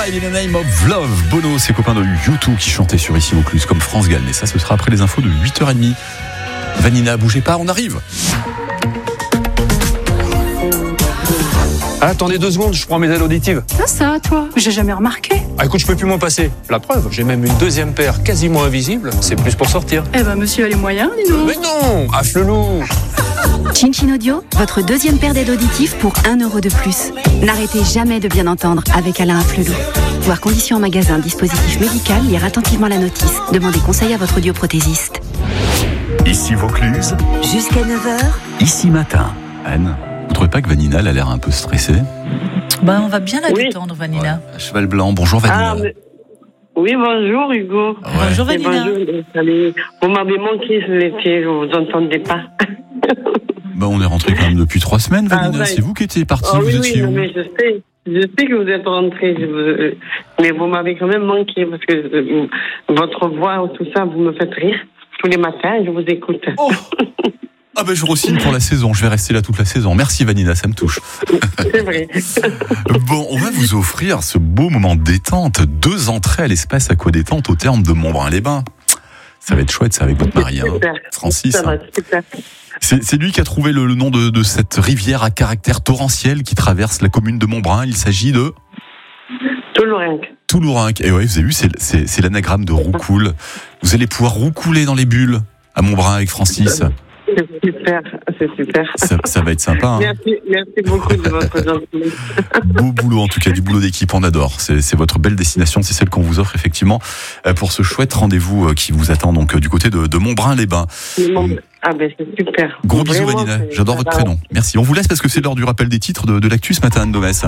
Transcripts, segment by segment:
Alive in the Name of Love. Bono, ses copains de U2 qui chantaient sur Ici Vaucluse comme France Gall. Mais ça, ce sera après les infos de 8h30. Vanina, bougez pas, on arrive. Attendez 2 secondes, je prends mes aides auditives. Ça, toi, j'ai jamais remarqué. Écoute, je peux plus m'en passer. La preuve, j'ai même une deuxième paire quasiment invisible. C'est plus pour sortir. Eh ben, monsieur a les moyens, dis donc. Mais non, affle-loup. Chin Chin Audio, votre deuxième paire d'aides auditives pour 1 euro de plus. N'arrêtez jamais de bien entendre avec Alain Afflelou. Voir conditions en magasin, dispositif médical, lire attentivement la notice. Demandez conseil à votre audioprothésiste. Ici Vaucluse, Jusqu'à 9h, ici matin. Anne, vous trouvez pas que Vanina elle a l'air un peu stressée? On va bien la détendre, Vanina. Ouais. Cheval blanc, bonjour Vanina. Oui, bonjour Hugo. Ouais. Bonjour Vanina. Bonjour, salut. Vous m'avez manqué ce l'été, je vous entendais pas. On est rentré quand même depuis 3 semaines, Vanina. Ouais. C'est vous qui étiez partie, vous Oui, étiez où? mais je sais que vous êtes rentré, mais vous m'avez quand même manqué parce que votre voix, tout ça, vous me faites rire. Tous les matins, je vous écoute. Oh. Je re-signe pour la saison, je vais rester là toute la saison. Merci Vanina, ça me touche. C'est vrai. On va vous offrir ce beau moment de détente, 2 entrées à l'espace aqua-détente au terme de Montbrun-les-Bains. Ça va être chouette, ça, avec votre mari, Francis. Ça va, super. C'est lui qui a trouvé le nom de cette rivière à caractère torrentiel qui traverse la commune de Montbrun. Il s'agit de Toulourinque. Et ouais, vous avez vu, c'est l'anagramme de roucoule. Vous allez pouvoir roucouler dans les bulles à Montbrun avec Francis. C'est super. Ça va être sympa. Hein. Merci beaucoup de votre gentillesse. Beau boulot, en tout cas, du boulot d'équipe, on adore. C'est votre belle destination, c'est celle qu'on vous offre effectivement pour ce chouette rendez-vous qui vous attend donc du côté de Montbrun-les-Bains. C'est super. Gros bisous Vraiment, Vanina, j'adore votre prénom. Merci. On vous laisse parce que c'est l'heure du rappel des titres de l'actu ce matin, Anne Domès.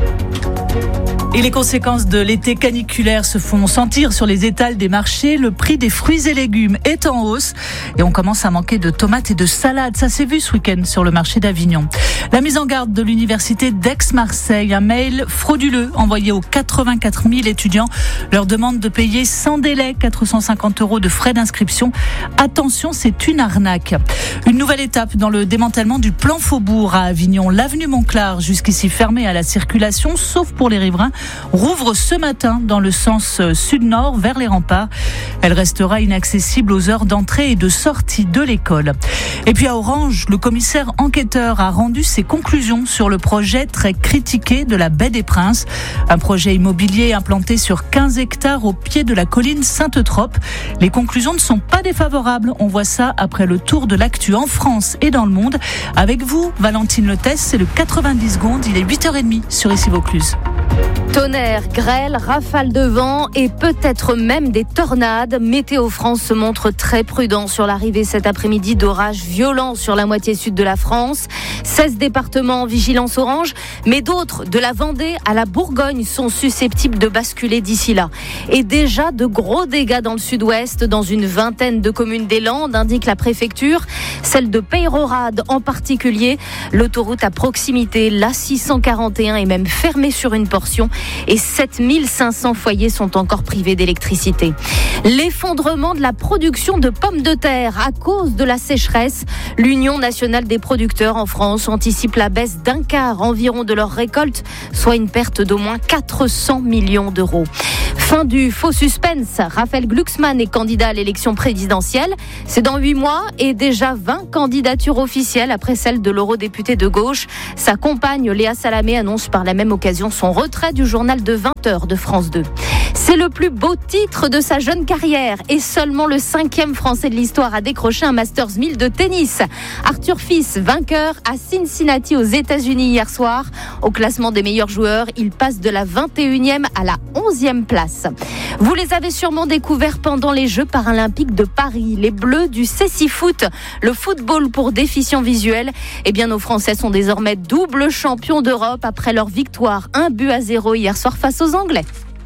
Et les conséquences de l'été caniculaire se font sentir sur les étals des marchés. Le prix des fruits et légumes est en hausse et on commence à manquer de tomates et de salades. Ça s'est vu ce week-end sur le marché d'Avignon. La mise en garde de l'université d'Aix-Marseille. Un mail frauduleux envoyé aux 84 000 étudiants leur demande de payer sans délai 450 € de frais d'inscription. Attention, c'est une arnaque. Une nouvelle étape dans le démantèlement du plan Faubourg à Avignon. L'avenue Montclar, jusqu'ici fermée à la circulation, sauf pour les riverains, rouvre ce matin dans le sens sud-nord vers les remparts. Elle restera inaccessible aux heures d'entrée et de sortie de l'école. Et puis à Orange, le commissaire enquêteur a rendu ses conclusions sur le projet très critiqué de la Baie des Princes. Un projet immobilier implanté sur 15 hectares au pied de la colline Sainte-Eutrope. Les conclusions ne sont pas défavorables. On voit ça après le tour de l'actu en France et dans le monde. Avec vous, Valentine Letès, c'est le 90 secondes. Il est 8h30 sur Ici Vaucluse. Tonnerre, grêle, rafales de vent et peut-être même des tornades. Météo France se montre très prudent sur l'arrivée cet après-midi d'orages violents sur la moitié sud de la France. 16 départements en vigilance orange, mais d'autres, de la Vendée à la Bourgogne, sont susceptibles de basculer d'ici là. Et déjà de gros dégâts dans le sud-ouest, dans une vingtaine de communes des Landes, indique la préfecture. Celle de Peyrehorade en particulier. L'autoroute à proximité, la 641, est même fermée sur une portion. Et 7500 foyers sont encore privés d'électricité. L'effondrement de la production de pommes de terre à cause de la sécheresse. L'Union nationale des producteurs en France anticipe la baisse d'un quart environ de leur récolte, soit une perte d'au moins 400 millions d'euros. Fin du faux suspense. Raphaël Glucksmann est candidat à l'élection présidentielle. C'est dans 8 mois et déjà 20 candidatures officielles après celle de l'eurodéputé de gauche. Sa compagne Léa Salamé annonce par la même occasion son retrait du journal de 20h de France 2. C'est le plus beau titre de sa jeune carrière et seulement le 5e Français de l'histoire à décrocher un Masters 1000 de tennis. Arthur Fils, vainqueur à Cincinnati aux États-Unis hier soir. Au classement des meilleurs joueurs, il passe de la 21e à la 11e place. Vous les avez sûrement découverts pendant les Jeux paralympiques de Paris. Les Bleus du Cécifoot, le football pour déficients visuels. Eh bien, nos Français sont désormais double champions d'Europe après leur victoire 1-0 hier soir face aux Anglais.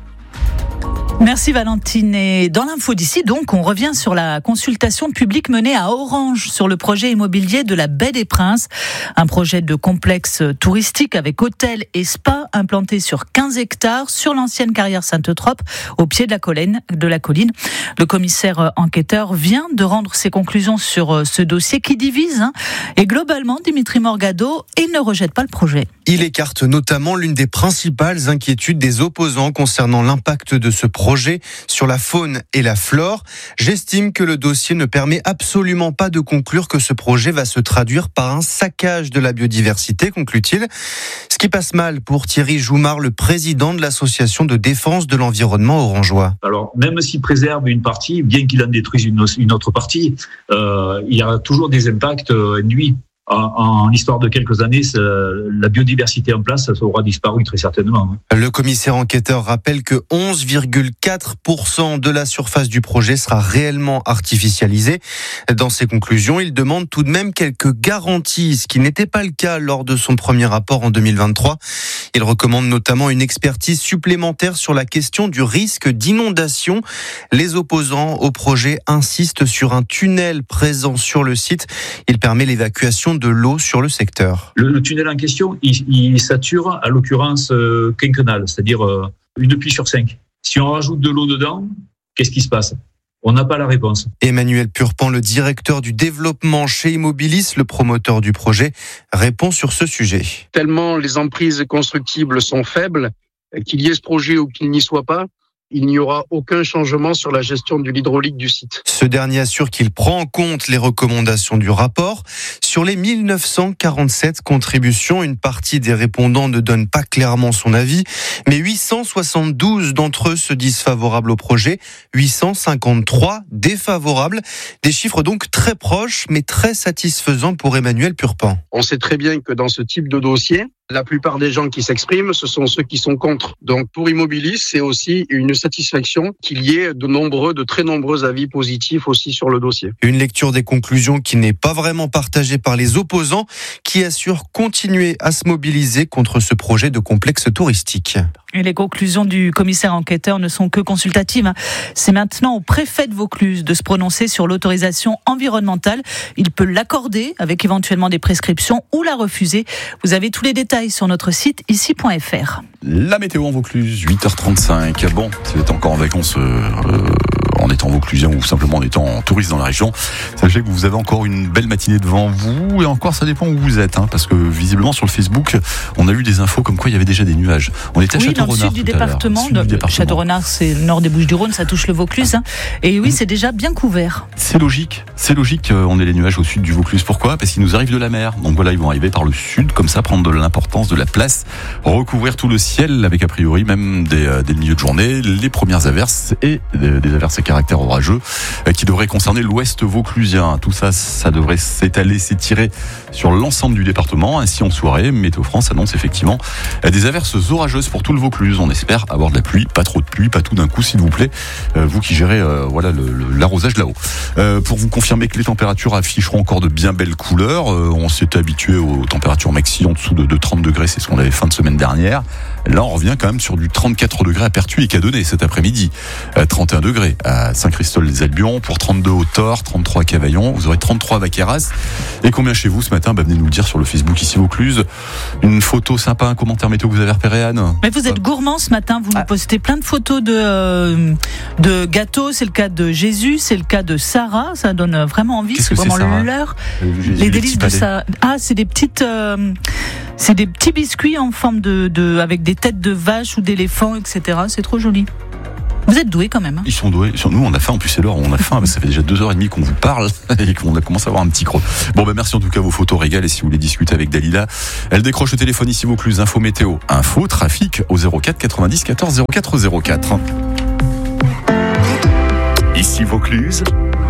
Merci Valentine. Et dans l'info d'ici, donc, on revient sur la consultation publique menée à Orange sur le projet immobilier de la Baie des Princes. Un projet de complexe touristique avec hôtel et spa implanté sur 15 hectares sur l'ancienne carrière Sainte-Eutrope, au pied de la colline. Le commissaire enquêteur vient de rendre ses conclusions sur ce dossier qui divise. Et globalement, Dimitri Morgado, il ne rejette pas le projet. Il écarte notamment l'une des principales inquiétudes des opposants concernant l'impact de ce projet sur la faune et la flore. J'estime que le dossier ne permet absolument pas de conclure que ce projet va se traduire par un saccage de la biodiversité, conclut-il. Ce qui passe mal pour Thierry Joumard, le président de l'association de défense de l'environnement orangeois. Alors, même s'il préserve une partie, bien qu'il en détruise une autre partie, il y a toujours des impacts nuits. En l'histoire de quelques années, la biodiversité en place aura disparu très certainement. Le commissaire enquêteur rappelle que 11,4% de la surface du projet sera réellement artificialisée. Dans ses conclusions, il demande tout de même quelques garanties, ce qui n'était pas le cas lors de son premier rapport en 2023. Il recommande notamment une expertise supplémentaire sur la question du risque d'inondation. Les opposants au projet insistent sur un tunnel présent sur le site. Il permet l'évacuation de l'eau sur le secteur. Le tunnel en question, il sature à l'occurrence quinquennale, c'est-à-dire une pluie sur 5. Si on rajoute de l'eau dedans, qu'est-ce qui se passe ? On n'a pas la réponse. Emmanuel Purpan, le directeur du développement chez Immobilis, le promoteur du projet, répond sur ce sujet. Tellement les emprises constructibles sont faibles, qu'il y ait ce projet ou qu'il n'y soit pas, il n'y aura aucun changement sur la gestion de l'hydraulique du site. Ce dernier assure qu'il prend en compte les recommandations du rapport. Sur les 1947 contributions, une partie des répondants ne donne pas clairement son avis, mais 872 d'entre eux se disent favorables au projet, 853 défavorables. Des chiffres donc très proches, mais très satisfaisants pour Emmanuel Purpan. On sait très bien que dans ce type de dossier, la plupart des gens qui s'expriment, ce sont ceux qui sont contre. Donc pour Immobilis, c'est aussi une satisfaction qu'il y ait de très nombreux avis positifs aussi sur le dossier. Une lecture des conclusions qui n'est pas vraiment partagée par les opposants, qui assurent continuer à se mobiliser contre ce projet de complexe touristique. Et les conclusions du commissaire enquêteur ne sont que consultatives. C'est maintenant au préfet de Vaucluse de se prononcer sur l'autorisation environnementale. Il peut l'accorder avec éventuellement des prescriptions ou la refuser. Vous avez tous les détails sur notre site ici.fr. La météo en Vaucluse, 8h35. Bon, si vous êtes encore en vacances en étant vauclusien ou simplement en étant en touriste dans la région, sachez que vous avez encore une belle matinée devant vous, et encore ça dépend où vous êtes, parce que visiblement sur le Facebook, on a eu des infos comme quoi il y avait déjà des nuages. On était à Château-Renard. Dans le sud du département. Château-Renard, c'est le nord des Bouches-du-Rhône, ça touche le Vaucluse. Et oui, c'est déjà bien couvert. C'est logique, on ait les nuages au sud du Vaucluse. Pourquoi ? Parce qu'ils nous arrivent de la mer. Donc voilà, ils vont arriver par le sud, comme ça, prendre de l'importance, de la place, recouvrir tout le ciel, avec a priori même dès le milieu de journée, les premières averses et des averses à caractère orageux qui devraient concerner l'ouest vauclusien. Tout ça, ça devrait s'étirer sur l'ensemble du département. Ainsi, en soirée, Météo France annonce effectivement des averses orageuses pour tout le Vaucluse. On espère avoir de la pluie, pas trop de pluie, pas tout d'un coup, s'il vous plaît. Vous qui gérez l'arrosage là-haut. Pour vous confirmer que les températures afficheront encore de bien belles couleurs. On s'est habitué aux températures maxi en dessous de 30 degrés, c'est ce qu'on avait fin de semaine dernière. Là, on revient quand même sur du 34 degrés à Pertuis et Cadonnet cet après-midi. 31 degrés à Saint-Christol-les-Albions, pour 32 au Thor, 33 à Cavaillon. Vous aurez 33 à Vaqueras. Et combien chez vous ce matin ? Venez nous le dire sur le Facebook ici Vaucluse. Une photo sympa, un commentaire météo que vous avez repéré, Anne ? Mais vous êtes gourmand ce matin, vous nous postez plein de photos de gâteaux. C'est le cas de Jésus, c'est le cas de Sarah. Ça donne vraiment envie. Qu'est-ce c'est que vraiment c'est, l'heure. Les délices de Sarah. Ah, c'est des petites. C'est des petits biscuits en forme avec des têtes de vache ou d'éléphant, etc. C'est trop joli. Vous êtes doués quand même. Ils sont doués. Nous, on a faim. En plus, c'est l'heure où on a faim. Ça fait déjà 2h30 qu'on vous parle et qu'on a commencé à avoir un petit creux. Bon, merci en tout cas. Vos photos régalent. Et si vous voulez discuter avec Dalila, elle décroche le téléphone ici Vaucluse. Info météo, info trafic au 04 90 14 04 04. Ici Vaucluse.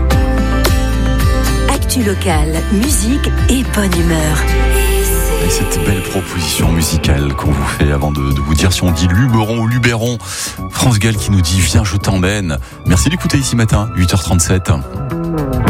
Actu locale, musique et bonne humeur. Et cette belle proposition musicale qu'on vous fait avant de vous dire si on dit Luberon ou Luberon. France Gall qui nous dit viens je t'emmène. Merci d'écouter ici matin, 8h37.